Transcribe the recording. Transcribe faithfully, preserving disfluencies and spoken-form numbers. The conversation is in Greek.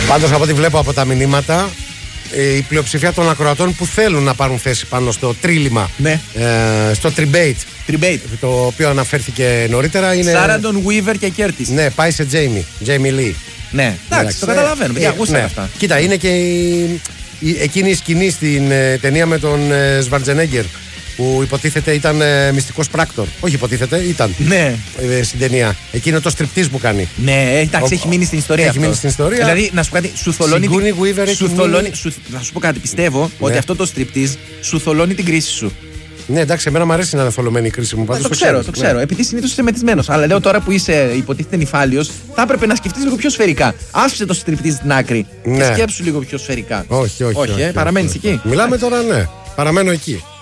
Πάντως από ό,τι βλέπω από τα μηνύματα, η πλειοψηφία των ακροατών που θέλουν να πάρουν θέση πάνω στο τρίλημα, ναι. ε, στο τριμπέιτ, Trbate, το οποίο αναφέρθηκε νωρίτερα, είναι. Σάραντον, Weaver και Κέρτις. Ναι, πάει σε Τζέιμι. Τζέιμι Λί. Ναι, εντάξει, το καταλαβαίνω. Ε, Για γούστα ναι. αυτά. Κοίτα, είναι και η, η, εκείνη η σκηνή στην ε, ταινία με τον ε, Σβαρτζενέγκερ που υποτίθεται ήταν ε, μυστικός πράκτορ. Όχι υποτίθεται, ήταν. Ναι. Ε, στην ταινία. Εκείνο το στριπτίζ που κάνει. Ναι, εντάξει, Ο, έχει μείνει στην ιστορία. Έχει αυτό. μείνει στην ιστορία. Δηλαδή, να σου πω κάτι, σου θολώνει. Sigourney Weaver έχει σου θολώνει μείνει... σου, να σου πω κάτι, πιστεύω ναι. ότι αυτό το στριπτίζ σου θολώνει την κρίση σου. Ναι, εντάξει, εμένα μου αρέσει να είναι θολωμένη η κρίση μου. Πάντως το, το ξέρω, ξέρεις, το ναι. ξέρω. Επειδή συνήθως είσαι μεθυσμένος. Αλλά λέω τώρα που είσαι υποτίθεται νηφάλιος, θα έπρεπε να σκεφτείς λίγο πιο σφαιρικά. Άφησε το στριπτίζ στην άκρη ναι. και σκέψου λίγο πιο σφαιρικά. Όχι, όχι. Όχι, όχι, ε, όχι παραμένεις όχι. εκεί. Μιλάμε τώρα, ναι. Παραμένω εκεί.